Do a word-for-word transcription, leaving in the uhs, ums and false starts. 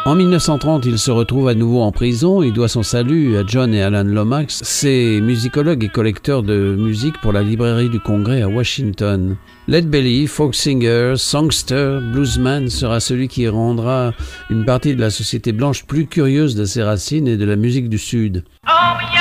En dix-neuf cent trente, il se retrouve à nouveau en prison. Il doit son salut à John et Alan Lomax, ces musicologues et collecteurs de musique pour la librairie du Congrès à Washington. Lead Belly, folk singer, songster, bluesman sera celui qui rendra une partie de la société blanche plus curieuse de ses racines et de la musique du Sud. Oh, yeah.